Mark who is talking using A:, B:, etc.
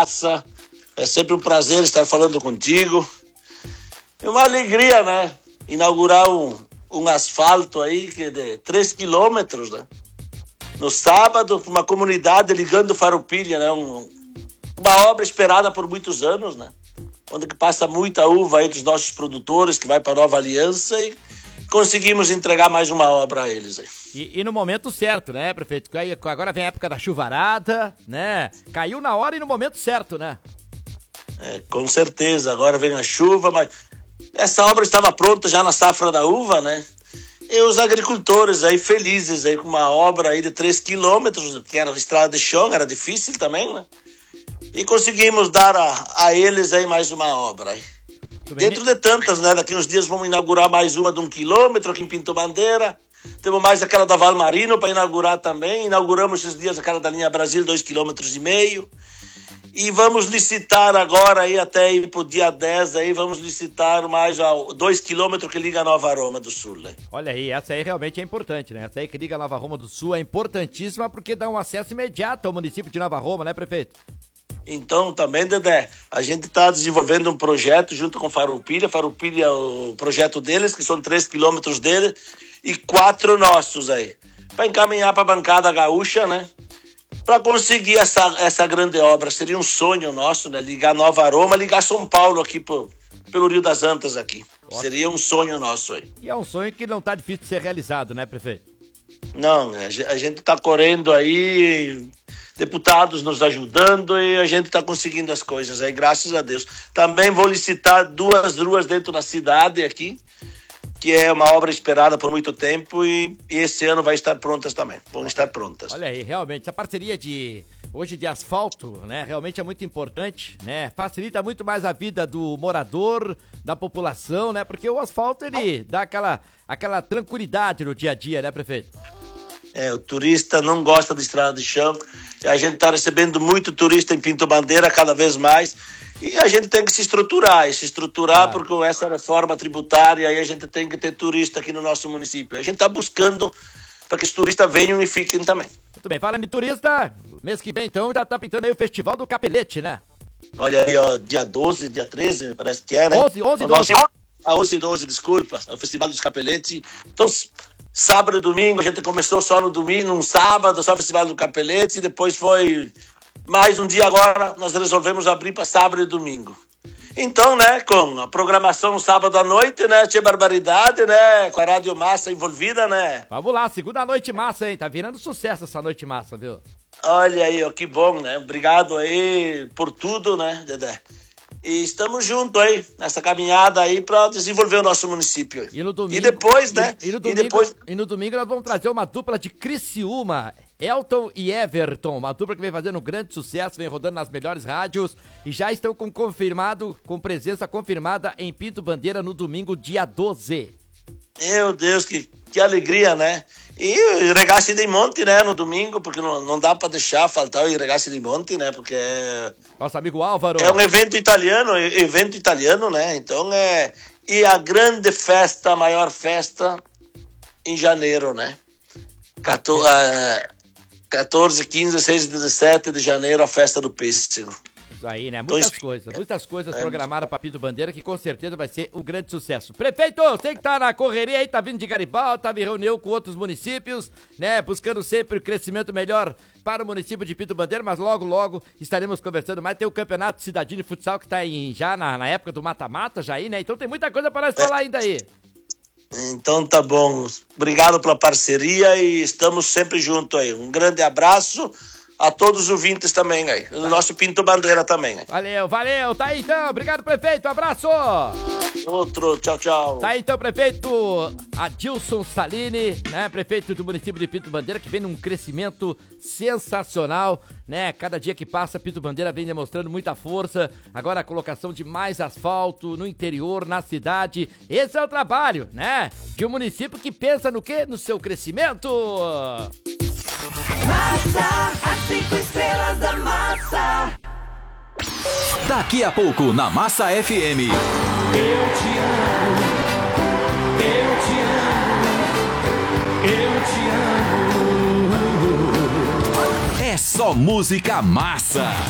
A: massa. É sempre um prazer estar falando contigo. É uma alegria, né? Inaugurar um asfalto aí que é de 3 quilômetros, né? No sábado, uma comunidade ligando Farroupilha, né? Uma obra esperada por muitos anos, né? Onde que passa muita uva aí dos nossos produtores, que vai para Nova Aliança, e conseguimos entregar mais uma obra a eles aí.
B: E no momento certo, né, prefeito? Agora vem a época da chuvarada, né? Caiu na hora e no momento certo, né?
A: Com certeza, agora vem a chuva, mas essa obra estava pronta já na safra da uva, né? E os agricultores aí felizes aí com uma obra aí de 3 quilômetros, que era estrada de chão, era difícil também, né? E conseguimos dar a eles aí mais uma obra aí. Dentro de tantas, né? Daqui uns dias vamos inaugurar mais uma de 1 quilômetro aqui em Pinto Bandeira. Temos mais aquela da Valmarino para inaugurar também. Inauguramos esses dias aquela da linha Brasil, 2,5 quilômetros. E vamos licitar agora aí até ir pro dia 10 aí, vamos licitar mais 2 quilômetros que liga a Nova Roma do Sul, né?
B: Olha aí, essa aí realmente é importante, né? Essa aí que liga a Nova Roma do Sul é importantíssima porque dá um acesso imediato ao município de Nova Roma, né, prefeito?
A: Então, também, Dedé, a gente está desenvolvendo um projeto junto com Farroupilha, o projeto deles, que são 3 quilômetros dele e 4 nossos aí, para encaminhar para a bancada gaúcha, né? Para conseguir essa grande obra. Seria um sonho nosso, né? Ligar Nova Roma, ligar São Paulo aqui pelo Rio das Antas aqui. Ótimo. Seria um sonho nosso aí.
B: E é um sonho que não está difícil de ser realizado, né, prefeito?
A: Não, a gente está correndo aí, deputados nos ajudando e a gente está conseguindo as coisas aí, graças a Deus. Também vou licitar 2 ruas dentro da cidade aqui, que é uma obra esperada por muito tempo e esse ano vai estar prontas também. Vão estar prontas.
B: Olha aí, realmente, a parceria hoje de asfalto, né, realmente é muito importante, né? Facilita muito mais a vida do morador, da população, né? Porque o asfalto, ele dá aquela tranquilidade no dia a dia, né, prefeito?
A: O turista não gosta de estrada de chão. A gente está recebendo muito turista em Pinto Bandeira, cada vez mais. E a gente tem que se estruturar, claro. Porque com essa reforma tributária aí a gente tem que ter turista aqui no nosso município. A gente está buscando para que os turistas venham e fiquem também.
B: Muito bem, falando de turista, mês que vem então já está pintando aí o Festival do Capelete, né?
A: Olha aí, ó, dia 12, dia 13, parece que é, né?
B: 11 e 12.
A: 11 e 12, desculpa, é o Festival dos Capeletes. Então, sábado e domingo, a gente começou só no domingo, um sábado, só o Festival do Capelete, e depois foi mais um dia agora, nós resolvemos abrir para sábado e domingo. Então, né, com a programação sábado à noite, né, tinha barbaridade, né, com a Rádio Massa envolvida, né.
B: Vamos lá, segunda noite massa, hein, tá virando sucesso essa noite massa, viu?
A: Olha aí, ó, que bom, né, obrigado aí por tudo, né, Dedé. E estamos juntos aí, nessa caminhada aí para desenvolver o nosso município.
B: E no domingo...
A: E depois, né?
B: E no domingo nós vamos trazer uma dupla de Criciúma, Elton e Everton, uma dupla que vem fazendo um grande sucesso, vem rodando nas melhores rádios e já estão com presença confirmada em Pinto Bandeira no domingo, dia 12.
A: Meu Deus, que alegria, né? E Regasse de Monte, né, no domingo, porque não dá para deixar faltar o Regasse de Monte, né, porque
B: nosso amigo Álvaro.
A: É um evento italiano, né, então e a grande festa, a maior festa em janeiro, né, 14, 15, 16 e 17 de janeiro, a festa do pêssego.
B: Isso aí, né? Muitas coisas programadas para Pinto Bandeira, que com certeza vai ser um grande sucesso. Prefeito, você que tá na correria aí, tá vindo de Garibaldi, tá em reunião com outros municípios, né? Buscando sempre o crescimento melhor para o município de Pinto Bandeira, mas logo estaremos conversando mais. Tem o Campeonato Cidadino de Futsal que tá já na época do mata-mata, já aí, né? Então tem muita coisa para nós falar ainda aí.
A: Então tá bom. Obrigado pela parceria e estamos sempre juntos aí. Um grande abraço a todos os ouvintes também aí. O nosso Pinto Bandeira também.
B: Valeu. Tá aí então. Obrigado, prefeito. Abraço.
A: Outro. Tchau.
B: Tá aí então, prefeito Adilson Salini, né? Prefeito do município de Pinto Bandeira, que vem num crescimento sensacional, né? Cada dia que passa, Pinto Bandeira vem demonstrando muita força. Agora a colocação de mais asfalto no interior, na cidade. Esse é o trabalho, né? De um município que pensa no quê? No seu crescimento.
C: Massa, as 5 estrelas da Massa.
D: Daqui a pouco na Massa FM.
C: Eu te amo, eu te amo.
D: É só música massa.